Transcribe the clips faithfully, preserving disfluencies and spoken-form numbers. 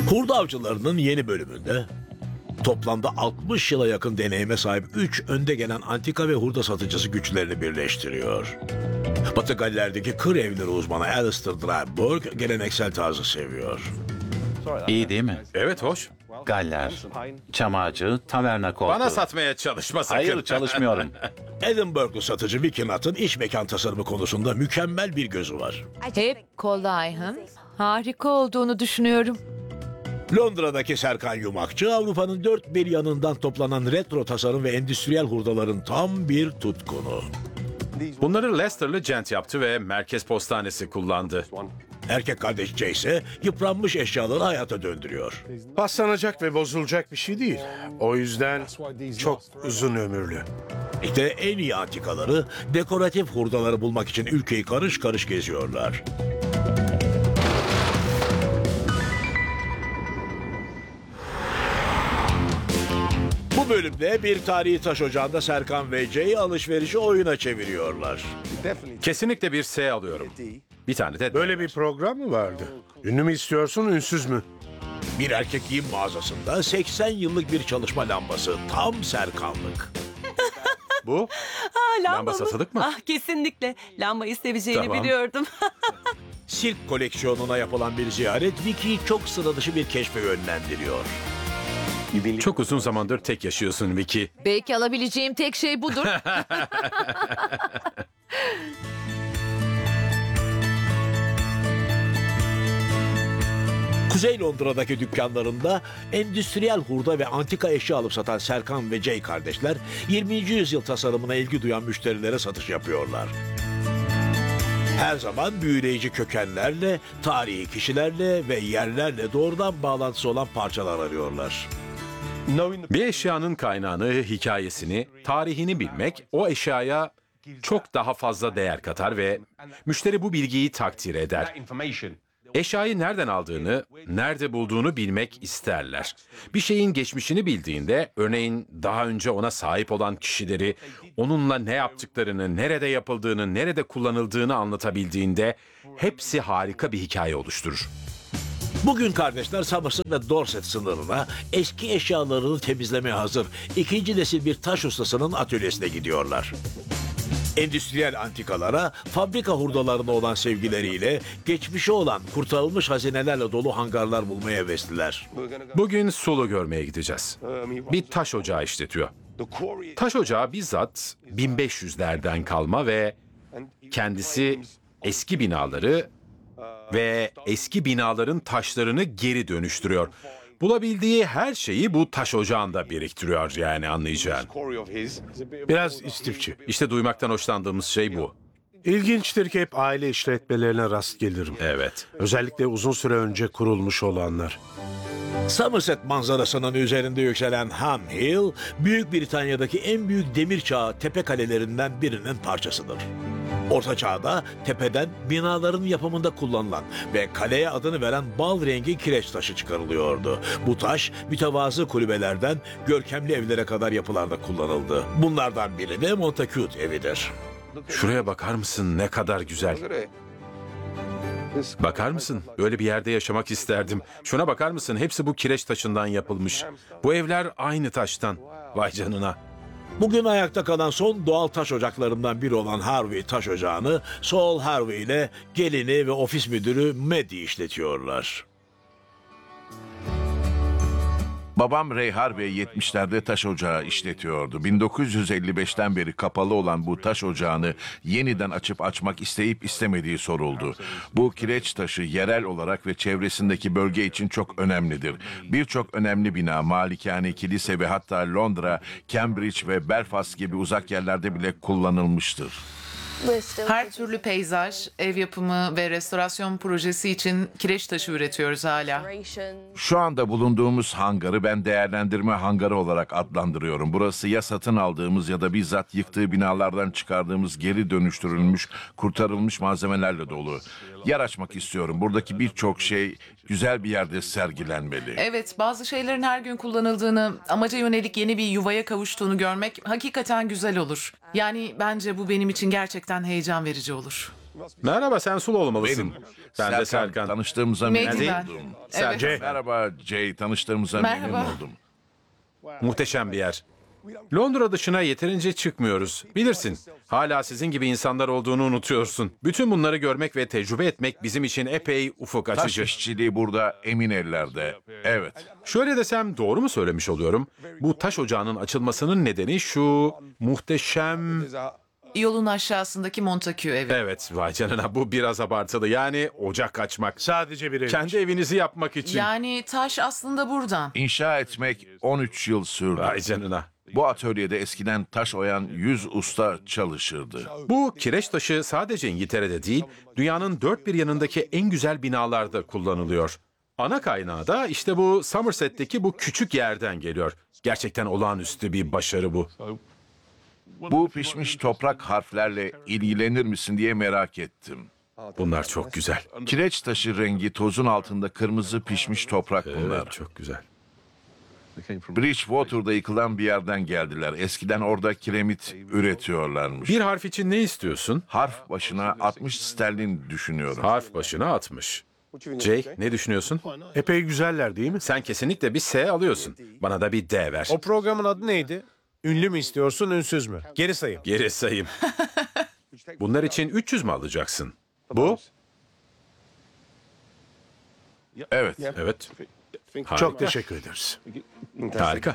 Hurda Avcıları'nın yeni bölümünde toplamda altmış yıla yakın deneyime sahip üç önde gelen antika ve hurda satıcısı güçlerini birleştiriyor. Batı Galler'deki kır evleri uzmanı Alistair Dryburgh geleneksel tarzı seviyor. İyi değil mi? Evet, hoş. Galler, çam ağacı, taverna koltuğu. Bana satmaya çalışma sakın. Hayır, çalışmıyorum. Edinburgh'lu satıcı Wikinat'ın iç mekan tasarımı konusunda mükemmel bir gözü var. Hep kolay hem harika olduğunu düşünüyorum. Londra'daki Serkan Yumakçı, Avrupa'nın dört bir yanından toplanan retro tasarım ve endüstriyel hurdaların tam bir tutkunu. Bunları Leicester'lı Gent yaptı ve Merkez Postanesi kullandı. Erkek kardeş Jay ise yıpranmış eşyaları hayata döndürüyor. Paslanacak ve bozulacak bir şey değil. O yüzden çok uzun ömürlü. İşte en iyi antikaları, dekoratif hurdaları bulmak için ülkeyi karış karış geziyorlar. Bu bölümde bir tarihi taş ocağında Serkan ve Jay alışverişi oyuna çeviriyorlar. Kesinlikle bir S alıyorum. Bir tane de... Böyle bir program mı vardı? Ünlü mü istiyorsun, ünsüz mü? Bir erkek giyim mağazasında seksen yıllık bir çalışma lambası, tam Serkanlık. Bu? Aa, lamba, Lamba mı? satılık mı? Ah, kesinlikle. Lambayı seveceğini Tamam. biliyordum. Sirk koleksiyonuna yapılan bir ziyaret Vicky'yi çok sıra dışı bir keşfe yönlendiriyor. Çok uzun zamandır tek yaşıyorsun Vicky. Belki alabileceğim tek şey budur. Kuzey Londra'daki dükkanlarında endüstriyel hurda ve antika eşya alıp satan Serkan ve Jay kardeşler yirminci yüzyıl tasarımına ilgi duyan müşterilere satış yapıyorlar. Her zaman büyüleyici kökenlerle, tarihi kişilerle ve yerlerle doğrudan bağlantısı olan parçalar arıyorlar. Bir eşyanın kaynağını, hikayesini, tarihini bilmek o eşyaya çok daha fazla değer katar ve müşteri bu bilgiyi takdir eder. Eşyayı nereden aldığını, nerede bulduğunu bilmek isterler. Bir şeyin geçmişini bildiğinde, örneğin daha önce ona sahip olan kişileri, onunla ne yaptıklarını, nerede yapıldığını, nerede kullanıldığını anlatabildiğinde hepsi harika bir hikaye oluşturur. Bugün kardeşler Somerset ve Dorset sınırına eski eşyalarını temizlemeye hazır ikinci nesil bir taş ustasının atölyesine gidiyorlar. Endüstriyel antikalara, fabrika hurdalarına olan sevgileriyle, geçmişi olan kurtarılmış hazinelerle dolu hangarlar bulmaya hevesliler. Bugün Sulu görmeye gideceğiz. Bir taş ocağı işletiyor. Taş ocağı bizzat bin beş yüzlerden kalma ve kendisi eski binaları ve eski binaların taşlarını geri dönüştürüyor. Bulabildiği her şeyi bu taş ocağında biriktiriyor, yani anlayacağın. Biraz istifçi. İşte duymaktan hoşlandığımız şey bu. İlginçtir ki hep aile işletmelerine rast gelirim. Evet. Özellikle uzun süre önce kurulmuş olanlar. Somerset manzarasının üzerinde yükselen Ham Hill, Büyük Britanya'daki en büyük demir çağı tepe kalelerinden birinin parçasıdır. Orta Çağ'da tepeden binaların yapımında kullanılan ve kaleye adını veren bal rengi kireç taşı çıkarılıyordu. Bu taş mütevazı kulübelerden görkemli evlere kadar yapılarda kullanıldı. Bunlardan biri de Montacute evidir. Şuraya bakar mısın, ne kadar güzel. Bakar mısın? Böyle bir yerde yaşamak isterdim. Şuna bakar mısın? Hepsi bu kireç taşından yapılmış. Bu evler aynı taştan. Vay canına. Bugün ayakta kalan son doğal taş ocaklarından biri olan Harvey Taş Ocağı'nı Saul Harvey ile gelini ve ofis müdürü Maddie işletiyorlar. Babam Ray Harvey yetmişlerde taş ocağı işletiyordu. bin dokuz yüz elli beşten beri kapalı olan bu taş ocağını yeniden açıp açmak isteyip istemediği soruldu. Bu kireç taşı yerel olarak ve çevresindeki bölge için çok önemlidir. Birçok önemli bina, malikane, kilise ve hatta Londra, Cambridge ve Belfast gibi uzak yerlerde bile kullanılmıştır. Her türlü peyzaj, ev yapımı ve restorasyon projesi için kireç taşı üretiyoruz hala. Şu anda bulunduğumuz hangarı ben değerlendirme hangarı olarak adlandırıyorum. Burası ya satın aldığımız ya da bizzat yıktığı binalardan çıkardığımız geri dönüştürülmüş, kurtarılmış malzemelerle dolu. Yer açmak istiyorum. Buradaki birçok şey güzel bir yerde sergilenmeli. Evet, bazı şeylerin her gün kullanıldığını, amaca yönelik yeni bir yuvaya kavuştuğunu görmek hakikaten güzel olur. Yani bence bu benim için gerçekten heyecan verici olur. Merhaba, sen Sulu olmalısın. Benim. Ben de Serkan. Tanıştığımıza Maggie memnun ben. oldum. Evet. Jay. Merhaba Jay, tanıştığımıza Merhaba. memnun oldum. Muhteşem bir yer. Londra dışına yeterince çıkmıyoruz. Bilirsin, hala sizin gibi insanlar olduğunu unutuyorsun. Bütün bunları görmek ve tecrübe etmek bizim için epey ufuk Taş açıcı. işçiliği burada emin ellerde. Evet. Şöyle desem doğru mu söylemiş oluyorum? Bu taş ocağının açılmasının nedeni şu muhteşem... Yolun aşağısındaki Montague evi. Evet, vay canına, bu biraz abartılı. Yani ocak açmak. Sadece bir ev. Kendi evinizi yapmak için. Yani taş aslında buradan. İnşa etmek on üç yıl sürdü. Vay canına. Bu atölyede eskiden taş oyan yüz usta çalışırdı. Bu kireç taşı sadece İngiltere'de değil, dünyanın dört bir yanındaki en güzel binalarda kullanılıyor. Ana kaynağı da işte bu Somerset'teki bu küçük yerden geliyor. Gerçekten olağanüstü bir başarı bu. Bu pişmiş toprak harflerle ilgilenir misin diye merak ettim. Bunlar çok güzel. Kireç taşı rengi tozun altında kırmızı pişmiş toprak bunlar. Evet, çok güzel. Bridgewater'da yıkılan bir yerden geldiler. Eskiden orada kiremit üretiyorlarmış. Bir harf için ne istiyorsun? Harf başına altmış sterlin düşünüyorum. Harf başına altmış. Jay, ne düşünüyorsun? Epey güzeller değil mi? Sen kesinlikle bir S alıyorsun. Bana da bir D ver. O programın adı neydi? Ünlü mü istiyorsun, ünsüz mü? Geri sayın. Geri sayayım. Bunlar için üç yüz mü alacaksın? Bu? Evet. Evet. Harika. Çok teşekkür ederiz. Harika.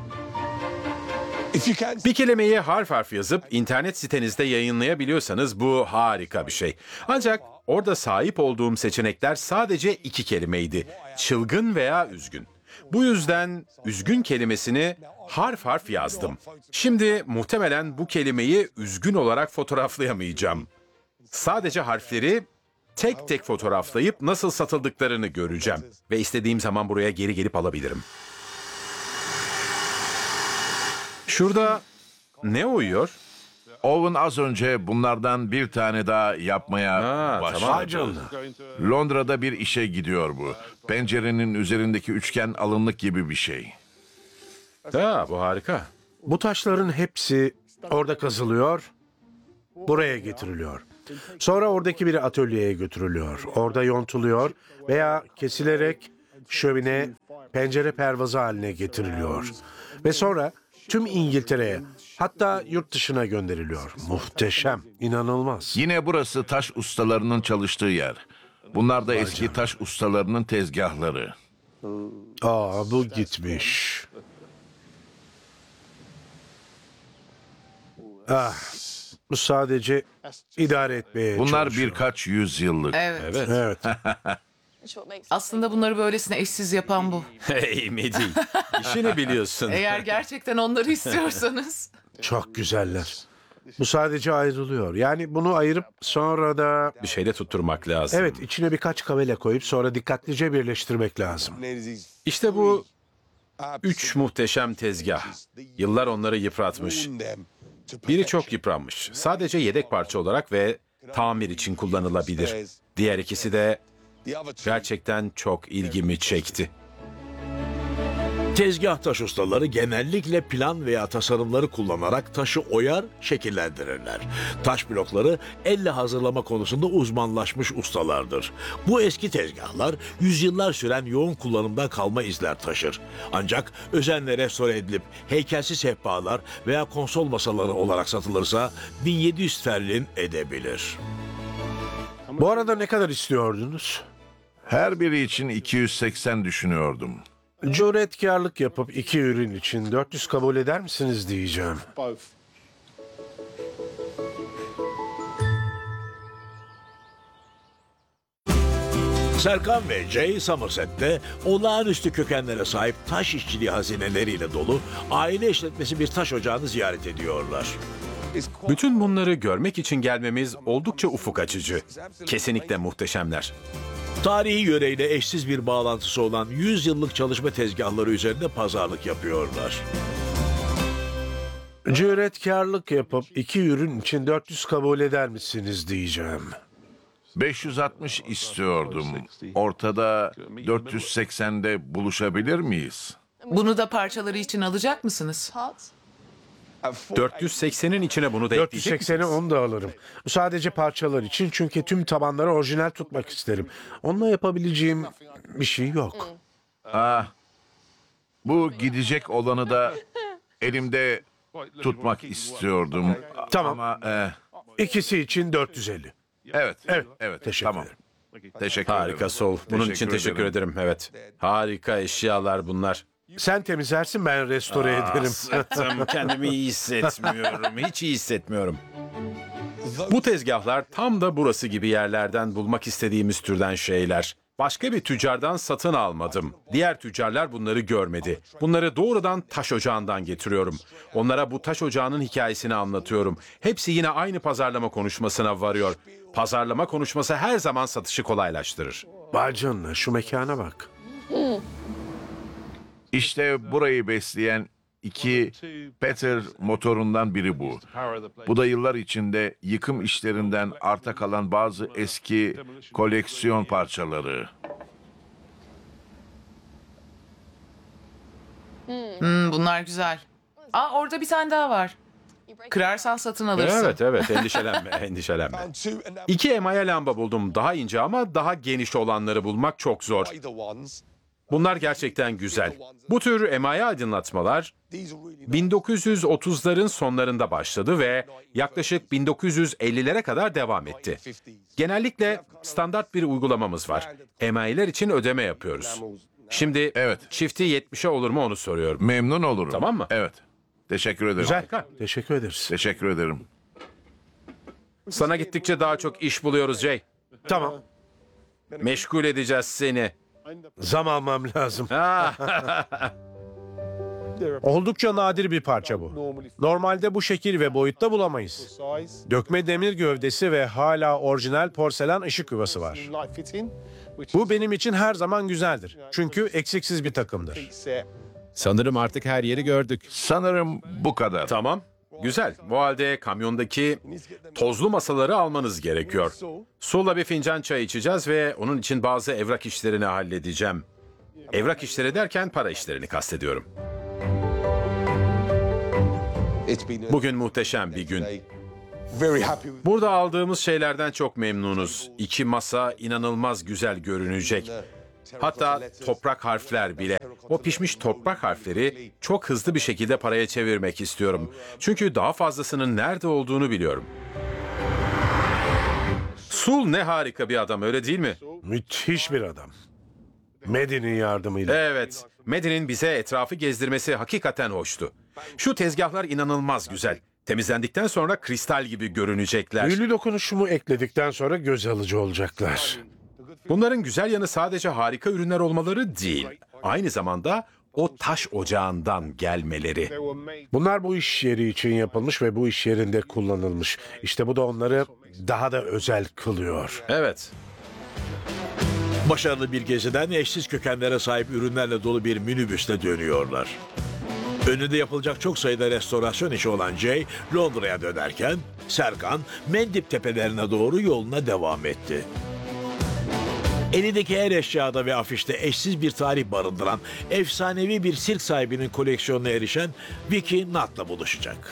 Bir kelimeyi harf harf yazıp internet sitenizde yayınlayabiliyorsanız bu harika bir şey. Ancak orada sahip olduğum seçenekler sadece iki kelimeydi. Çılgın veya üzgün. Bu yüzden üzgün kelimesini harf harf yazdım. Şimdi muhtemelen bu kelimeyi üzgün olarak fotoğraflayamayacağım. Sadece harfleri tek tek fotoğraflayıp nasıl satıldıklarını göreceğim. Ve istediğim zaman buraya geri gelip alabilirim. Şurada ne uyuyor? Owen az önce bunlardan bir tane daha yapmaya Ha, başladı. tamam. Londra'da bir işe gidiyor bu. Pencerenin üzerindeki üçgen alınlık gibi bir şey. Ha, bu harika. Bu taşların hepsi orada kazılıyor, buraya getiriliyor. Sonra oradaki bir atölyeye götürülüyor. Orada yontuluyor veya kesilerek şömine, pencere pervazı haline getiriliyor. Ve sonra tüm İngiltere'ye, hatta yurt dışına gönderiliyor. Muhteşem, inanılmaz. Yine burası taş ustalarının çalıştığı yer. Bunlar da eski taş ustalarının tezgahları. Aa, bu gitmiş. Ah, bu sadece idare etmeye Bunlar çalışıyor. birkaç yüzyıllık. Evet. Evet. Evet. Aslında bunları böylesine eşsiz yapan bu. Hey Medi, işini biliyorsun. Eğer gerçekten onları istiyorsanız. Çok güzeller. Bu sadece ayrılıyor. Yani bunu ayırıp sonra da... Bir şeyle tutturmak lazım. Evet, içine birkaç kavele koyup sonra dikkatlice birleştirmek lazım. İşte bu üç muhteşem tezgah. Yıllar onları yıpratmış. Biri çok yıpranmış. Sadece yedek parça olarak ve tamir için kullanılabilir. Diğer ikisi de gerçekten çok ilgimi çekti. Tezgah taş ustaları genellikle plan veya tasarımları kullanarak taşı oyar, şekillendirirler. Taş blokları elle hazırlama konusunda uzmanlaşmış ustalardır. Bu eski tezgahlar yüzyıllar süren yoğun kullanımdan kalma izler taşır. Ancak özenle restore edilip heykelsiz sehpalar veya konsol masaları olarak satılırsa bin yedi yüz sterlin edebilir. Bu arada ne kadar istiyordunuz? Her biri için iki yüz seksen düşünüyordum. Cüretkarlık yapıp iki ürün için dört yüz kabul eder misiniz diyeceğim. Serkan ve Jay Somerset'te olağanüstü kökenlere sahip taş işçiliği hazineleriyle dolu aile işletmesi bir taş ocağını ziyaret ediyorlar. Bütün bunları görmek için gelmemiz oldukça ufuk açıcı. Kesinlikle muhteşemler. Tarihi yöreyle eşsiz bir bağlantısı olan yüz yıllık çalışma tezgahları üzerinde pazarlık yapıyorlar. Cüretkarlık yapıp iki ürün için dört yüz kabul eder misiniz diyeceğim. beş yüz altmış istiyordum. Ortada dört yüz seksende buluşabilir miyiz? Bunu da parçaları için alacak mısınız? dört yüz seksenin içine bunu da ekleyecek dört yüz sekseni misiniz? onu da alırım. Bu sadece parçalar için çünkü tüm tabanları orijinal tutmak isterim. Onunla yapabileceğim bir şey yok. Ah, bu gidecek olanı da elimde tutmak istiyordum. Tamam. Ama e, İkisi için dört yüz elli. evet, Evet, evet. teşekkür tamam. ederim. Teşekkür ederim. Harika Sol. Bunun için teşekkür ederim. Evet. Harika eşyalar bunlar. Sen temizlersin, ben restore ederim. Sırtım, kendimi iyi hissetmiyorum. Hiç iyi hissetmiyorum. Bu tezgahlar tam da burası gibi yerlerden bulmak istediğimiz türden şeyler. Başka bir tüccardan satın almadım. Diğer tüccarlar bunları görmedi. Bunları doğrudan taş ocağından getiriyorum. Onlara bu taş ocağının hikayesini anlatıyorum. Hepsi yine aynı pazarlama konuşmasına varıyor. Pazarlama konuşması her zaman satışı kolaylaştırır. Vay canına, şu mekana bak. İşte burayı besleyen iki Peter motorundan biri bu. Bu da yıllar içinde yıkım işlerinden arta kalan bazı eski koleksiyon parçaları. Hmm, bunlar güzel. Aa, orada bir tane daha var. Kırarsan satın alırsın. Evet evet endişelenme endişelenme. İki emaye lamba buldum. Daha ince ama daha geniş olanları bulmak çok zor. Bunlar gerçekten güzel. Bu tür emaye aydınlatmalar bin dokuz yüz otuzların sonlarında başladı ve yaklaşık bin dokuz yüz ellilere kadar devam etti. Genellikle standart bir uygulamamız var. Emayeler için ödeme yapıyoruz. Şimdi Evet. çifti yetmişe olur mu onu soruyorum. Memnun olurum. Tamam mı? Evet. Teşekkür ederim. Güzel. Teşekkür ederiz. Teşekkür ederim. Sana gittikçe daha çok iş buluyoruz Jay. Tamam. Meşgul edeceğiz seni. Zam almam lazım. Oldukça nadir bir parça bu. Normalde bu şekil ve boyutta bulamayız. Dökme demir gövdesi ve hala orijinal porselen ışık yuvası var. Bu benim için her zaman güzeldir. Çünkü eksiksiz bir takımdır. Sanırım artık her yeri gördük. Sanırım bu kadar. Tamam. Güzel. Bu halde kamyondaki tozlu masaları almanız gerekiyor. Su'la bir fincan çay içeceğiz ve onun için bazı evrak işlerini halledeceğim. Evrak işleri derken para işlerini kastediyorum. Bugün muhteşem bir gün. Burada aldığımız şeylerden çok memnunuz. İki masa inanılmaz güzel görünecek. Hatta toprak harfler bile. O pişmiş toprak harfleri çok hızlı bir şekilde paraya çevirmek istiyorum. Çünkü daha fazlasının nerede olduğunu biliyorum. Sul ne harika bir adam, öyle değil mi? Müthiş bir adam. Medi'nin yardımıyla. Evet, Medi'nin bize etrafı gezdirmesi hakikaten hoştu. Şu tezgahlar inanılmaz güzel. Temizlendikten sonra kristal gibi görünecekler. Büyülü dokunuşumu ekledikten sonra göz alıcı olacaklar. Bunların güzel yanı sadece harika ürünler olmaları değil. Aynı zamanda o taş ocağından gelmeleri. Bunlar bu iş yeri için yapılmış ve bu iş yerinde kullanılmış. İşte bu da onları daha da özel kılıyor. Evet. Başarılı bir geziden eşsiz kökenlere sahip ürünlerle dolu bir minibüsle dönüyorlar. Önünde yapılacak çok sayıda restorasyon işi olan Jay, Londra'ya dönerken Serkan, Mendip tepelerine doğru yoluna devam etti. Elindeki her eşyada ve afişte eşsiz bir tarih barındıran efsanevi bir sirk sahibinin koleksiyonuna erişen Vicky Nutt'la buluşacak.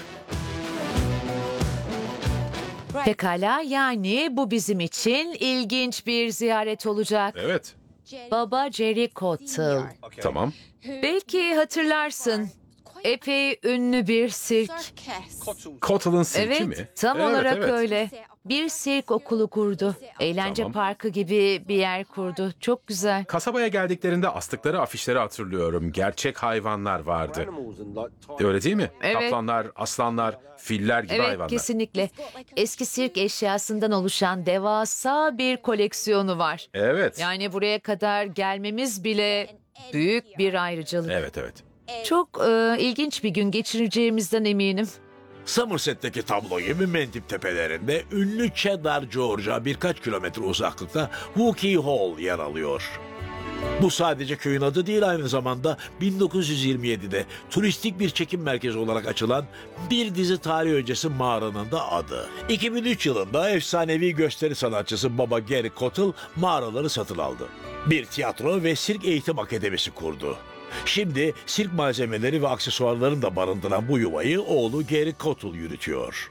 Pekala, yani bu bizim için ilginç bir ziyaret olacak. Evet. Baba Jerry Cottle. Tamam. Belki hatırlarsın. Epey ünlü bir sirk. Cottle'ın sirki Evet, mi? tam Evet, olarak evet. öyle. Bir sirk okulu kurdu. Eğlence Tamam. parkı gibi bir yer kurdu. Çok güzel. Kasabaya geldiklerinde astıkları afişleri hatırlıyorum. Gerçek hayvanlar vardı. Öyle değil mi? Evet. Kaplanlar, aslanlar, filler gibi Evet, hayvanlar. kesinlikle. Eski sirk eşyasından oluşan devasa bir koleksiyonu var. Evet. Yani buraya kadar gelmemiz bile büyük bir ayrıcalık. Evet, evet. Çok e, ilginç bir gün geçireceğimizden eminim. Somerset'teki tablo gibi Mendip tepelerinde ünlü Cheddar, Georgia birkaç kilometre uzaklıkta Wookey Hall yer alıyor. Bu sadece köyün adı değil, aynı zamanda bin dokuz yüz yirmi yedide turistik bir çekim merkezi olarak açılan bir dizi tarih öncesi mağaranın da adı. iki bin üç yılında efsanevi gösteri sanatçısı Baba Gary Cottle mağaraları satın aldı. Bir tiyatro ve sirk eğitim akademisi kurdu. Şimdi sirk malzemeleri ve aksesuarlarını da barındıran bu yuvayı oğlu Gary Cottle yürütüyor.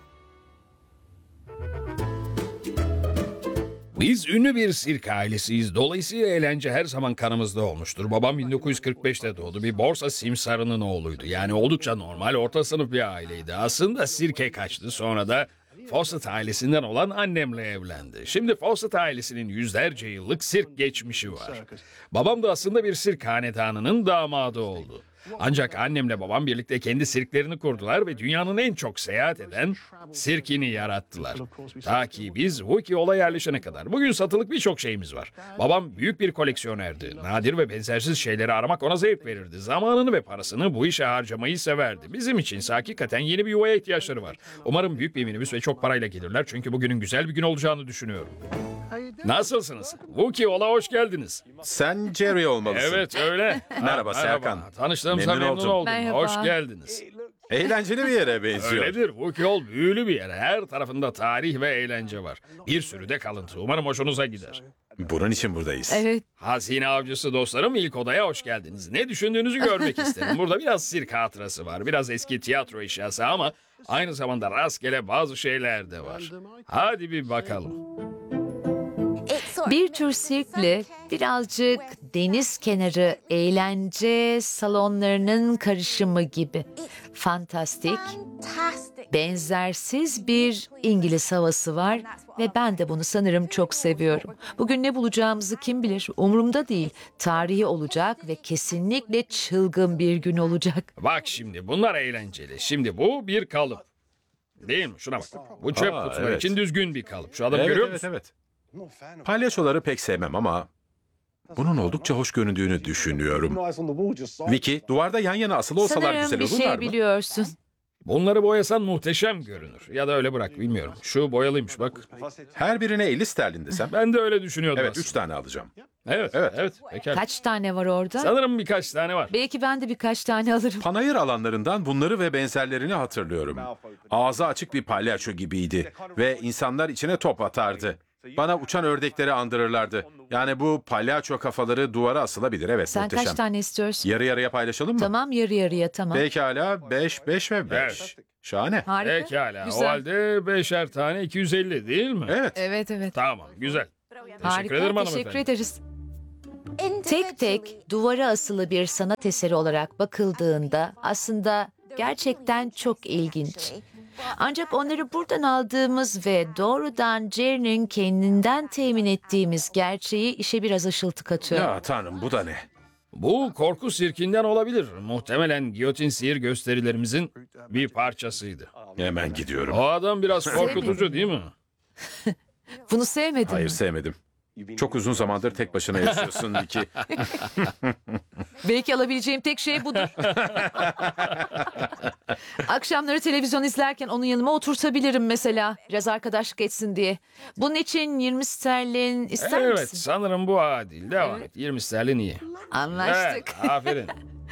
Biz ünlü bir sirk ailesiyiz. Dolayısıyla eğlence her zaman kanımızda olmuştur. Babam bin dokuz yüz kırk beşte doğdu. Bir borsa simsarının oğluydu. Yani oldukça normal, orta sınıf bir aileydi. Aslında sirke kaçtı. Sonra da Fawcett ailesinden olan annemle evlendi. Şimdi Fawcett ailesinin yüzlerce yıllık sirk geçmişi var. Babam da aslında bir sirk hanedanının damadı oldu. Ancak annemle babam birlikte kendi sirklerini kurdular ve dünyanın en çok seyahat eden sirkini yarattılar. Ta ki biz Waukeo'la yerleşene kadar. Bugün satılık birçok şeyimiz var. Babam büyük bir koleksiyonerdi. Nadir ve benzersiz şeyleri aramak ona zevk verirdi. Zamanını ve parasını bu işe harcamayı severdi. Bizim için hakikaten yeni bir yuvaya ihtiyaçları var. Umarım büyük bir minibüs ve çok parayla gelirler. Çünkü bugünün güzel bir gün olacağını düşünüyorum. Nasılsınız? Waukeo'la hoş geldiniz. Sen Jerry olmalısın. Evet öyle. Merhaba Serkan. Tanıştığımıza Memnun memnun, oldum. oldum. Merhaba. Hoş geldiniz. Eğlenceli bir yere benziyor. Öyledir. Waukeol büyülü bir yer. Her tarafında tarih ve eğlence var. Bir sürü de kalıntı. Umarım hoşunuza gider. Bunun için buradayız. Evet. Hazine avcısı dostlarım, ilk odaya hoş geldiniz. Ne düşündüğünüzü görmek isterim. Burada biraz sirk hatırası var. Biraz eski tiyatro eşyası ama aynı zamanda rastgele bazı şeyler de var. Hadi bir bakalım. Bir tür sirkle birazcık deniz kenarı eğlence salonlarının karışımı gibi. Fantastik, benzersiz bir İngiliz havası var ve ben de bunu sanırım çok seviyorum. Bugün ne bulacağımızı kim bilir? Umurumda değil. Tarihi olacak ve kesinlikle çılgın bir gün olacak. Bak şimdi bunlar eğlenceli. Şimdi bu bir kalıp. Değil mi? Şuna bak. Bu çöp Aa, kutuları evet. için düzgün bir kalıp. Şu adamı Evet, görüyor evet, musun? evet. Palyaçoları pek sevmem ama bunun oldukça hoş göründüğünü düşünüyorum. Vicky, duvarda yan yana asılı olsalar Sanırım güzel bir olurlar şey mı? biliyorsun. Bunları boyasan muhteşem görünür. Ya da öyle bırak bilmiyorum. Şu boyalıymış bak. Her birine elli sterlin desem. Ben de öyle düşünüyordum Evet, aslında. üç tane alacağım. Evet, evet, evet. Pekala. Kaç tane var orada? Sanırım birkaç tane var. Belki ben de birkaç tane alırım. Panayır alanlarından bunları ve benzerlerini hatırlıyorum. Ağzı açık bir palyaço gibiydi ve insanlar içine top atardı. Bana uçan ördekleri andırırlardı. Yani bu palyaço kafaları duvara asılabilir. Evet, Sen muhteşem. kaç tane istiyorsun? Yarı yarıya paylaşalım mı? Tamam, yarı yarıya tamam. Pekala, beş, beş ve beş. Evet. Şahane. Harika. Pekala. O Güzel. halde beşer tane iki yüz elli değil mi? Evet. Evet evet. Tamam, güzel. Teşekkür Harika, ederim teşekkür hanımefendi. ederiz. Tek tek duvara asılı bir sanat eseri olarak bakıldığında aslında gerçekten çok ilginç. Ancak onları buradan aldığımız ve doğrudan Jerry'nin kendinden temin ettiğimiz gerçeği işe biraz ışıltı katıyor. Ya tanrım, bu da ne? Bu korku sirkinden olabilir. Muhtemelen giyotin sihir gösterilerimizin bir parçasıydı. Hemen gidiyorum. O adam biraz korkutucu değil mi? Bunu sevmedin Hayır, mi? sevmedim. Çok uzun zamandır tek başına yaşıyorsun Vicky. Belki alabileceğim tek şey budur. Akşamları televizyon izlerken onun yanıma oturtabilirim mesela. Biraz arkadaşlık etsin diye. Bunun için yirmi sterlin ister Evet, misin? sanırım bu adil. Devam et. yirmi sterlin iyi. Anlaştık. Evet, aferin.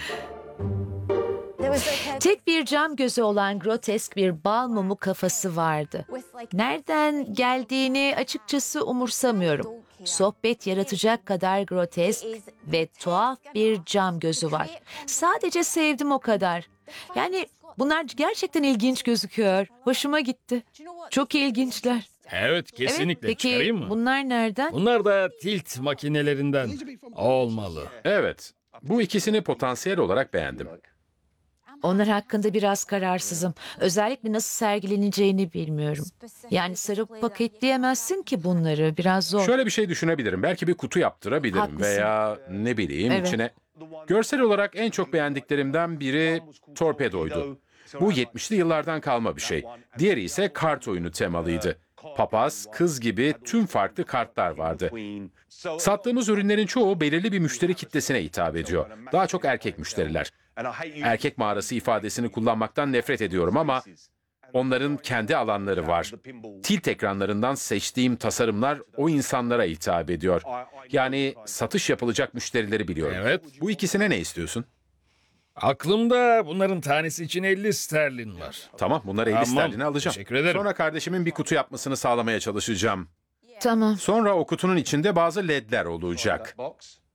Tek bir cam gözü olan grotesk bir bal mumu kafası vardı. Nereden geldiğini açıkçası umursamıyorum. Sohbet yaratacak kadar grotesk ve tuhaf bir cam gözü var. Sadece sevdim o kadar. Yani bunlar gerçekten ilginç gözüküyor. Hoşuma gitti. Çok ilginçler. Evet, kesinlikle. Evet, Çıkarayım peki mı? bunlar nereden? Bunlar da tilt makinelerinden olmalı. Evet, bu ikisini potansiyel olarak beğendim. Onlar hakkında biraz kararsızım. Özellikle nasıl sergileneceğini bilmiyorum. Yani sarıp paketleyemezsin ki bunları. Biraz zor. Şöyle bir şey düşünebilirim. Belki bir kutu yaptırabilirim Haklısın. veya ne bileyim Evet. içine. Görsel olarak en çok beğendiklerimden biri torpedoydu. Bu yetmişli yıllardan kalma bir şey. Diğeri ise kart oyunu temalıydı. Papaz, kız gibi tüm farklı kartlar vardı. Sattığımız ürünlerin çoğu belirli bir müşteri kitlesine hitap ediyor. Daha çok erkek müşteriler. Erkek mağarası ifadesini kullanmaktan nefret ediyorum ama onların kendi alanları var. Tilt ekranlarından seçtiğim tasarımlar o insanlara hitap ediyor. Yani satış yapılacak müşterileri biliyorum. Evet. Bu ikisine ne istiyorsun? Aklımda bunların tanesi için elli sterlin var. Tamam, bunları elli Tamam, sterline alacağım. teşekkür ederim. Sonra kardeşimin bir kutu yapmasını sağlamaya çalışacağım. Tamam. Sonra o kutunun içinde bazı ledler olacak.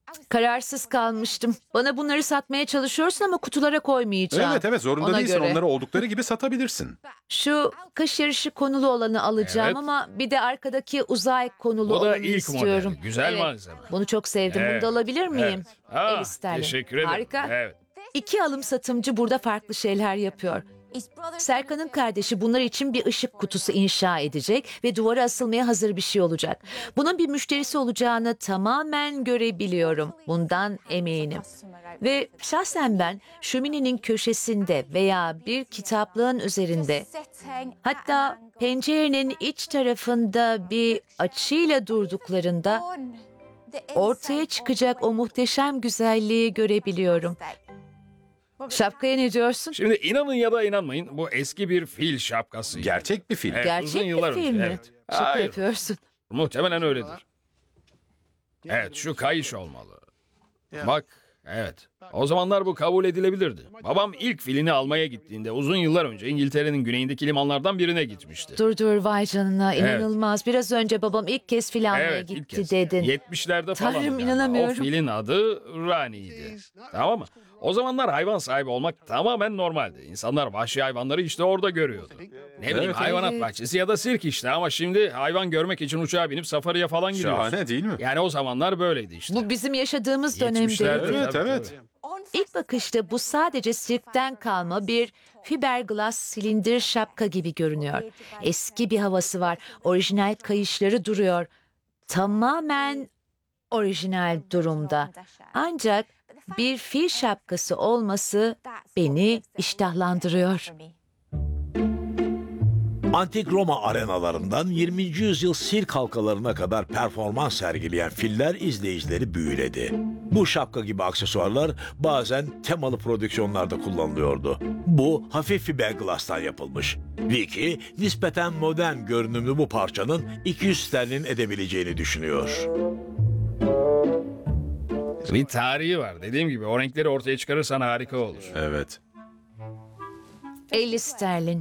Kararsız kalmıştım. Bana bunları satmaya çalışıyorsun ama kutulara koymayacağım. Evet evet zorunda Ona değilsin. göre. Onları oldukları gibi satabilirsin. Şu kış yarışı konulu olanı alacağım Evet. ama bir de arkadaki uzay konulu Bu da olanı ilk istiyorum. model. Güzel Evet. malzeme. Bunu çok sevdim. Bunu Evet. da alabilir miyim? Evet. Aa, El isterdim. teşekkür ederim. Harika. Evet. İki alım satımcı burada farklı şeyler yapıyor. Serkan'ın kardeşi bunlar için bir ışık kutusu inşa edecek ve duvara asılmaya hazır bir şey olacak. Bunun bir müşterisi olacağını tamamen görebiliyorum. Bundan eminim. Ve şahsen ben şöminenin köşesinde veya bir kitaplığın üzerinde, hatta pencerenin iç tarafında bir açıyla durduklarında ortaya çıkacak o muhteşem güzelliği görebiliyorum. Şapkaya ne diyorsun? Şimdi inanın ya da inanmayın bu eski bir fil şapkası. Gerçek bir film. Evet, uzun Gerçek yıllar bir önce, film mi? evet. Şaka Hayır, yapıyorsun. muhtemelen öyledir. Evet şu kayış olmalı. Bak evet. O zamanlar bu kabul edilebilirdi. Babam ilk filini almaya gittiğinde uzun yıllar önce İngiltere'nin güneyindeki limanlardan birine gitmişti. Dur dur vay canına inanılmaz. Biraz önce babam ilk kez fil almaya Evet ilk gitti kez. dedin. yetmişlerde falan. Tanrım, inanamıyorum. O filin adı Rani'ydi. Tamam mı? O zamanlar hayvan sahibi olmak tamamen normaldi. İnsanlar vahşi hayvanları işte orada görüyordu. Ne bileyim Evet, hayvanat evet. bahçesi ya da sirk işte ama şimdi hayvan görmek için uçağa binip safariye falan gidiyoruz. Şahane değil mi? Yani o zamanlar böyleydi işte. Bu bizim yaşadığımız yetmişlerde. dönemde. Evet, Tabii, evet. tabii. İlk bakışta bu sadece sirkten kalma bir fiberglass silindir şapka gibi görünüyor. Eski bir havası var. Orijinal kayışları duruyor. Tamamen orijinal durumda. Ancak bir fil şapkası olması beni iştahlandırıyor. Antik Roma arenalarından yirminci yüzyıl sirk halkalarına kadar performans sergileyen filler izleyicileri büyüledi. Bu şapka gibi aksesuarlar bazen temalı prodüksiyonlarda kullanılıyordu. Bu hafif fiberglass'tan yapılmış. Vicky nispeten modern görünümlü bu parçanın iki yüz sterlin edebileceğini düşünüyor. Bir tarihi var. Dediğim gibi o renkleri ortaya çıkarırsan harika olur. Evet. elli sterlin.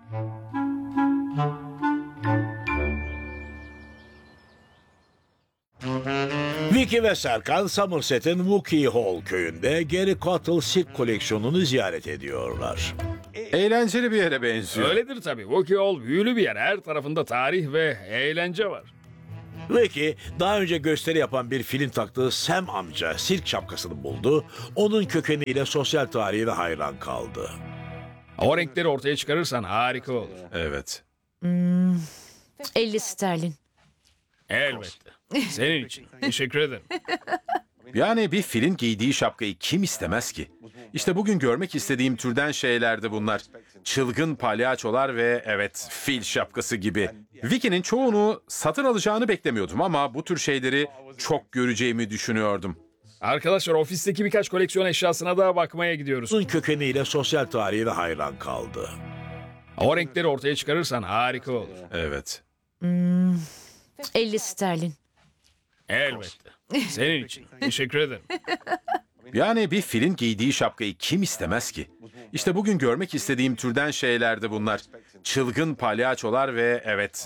Vicky ve Serkan Somerset'in Wookey Hall köyünde Gary Cottle sirk koleksiyonunu ziyaret ediyorlar. Eğlenceli bir yere benziyor. Öyledir tabii. Wookey Hall büyülü bir yer. Her tarafında tarih ve eğlence var. Vicky daha önce gösteri yapan bir filin taktığı Sam amca sirk şapkasını buldu. Onun kökeniyle sosyal tarihi ve hayran kaldı. O renkleri ortaya çıkarırsan harika olur. Evet. elli sterlin. Elbette. Senin için. Teşekkür ederim. Yani bir filin giydiği şapkayı kim istemez ki? İşte bugün görmek istediğim türden şeylerdi bunlar. Çılgın palyaçolar ve evet fil şapkası gibi. Vicky'nin çoğunu satın alacağını beklemiyordum ama bu tür şeyleri çok göreceğimi düşünüyordum. Arkadaşlar ofisteki birkaç koleksiyon eşyasına da bakmaya gidiyoruz. Onun kökeniyle sosyal tarihi ve hayran kaldı. O renkleri ortaya çıkarırsan harika olur. Evet. elli sterlin. Elbette. Senin için. Teşekkür ederim. Yani bir filin giydiği şapkayı kim istemez ki? İşte bugün görmek istediğim türden şeylerdi bunlar. Çılgın palyaçolar ve evet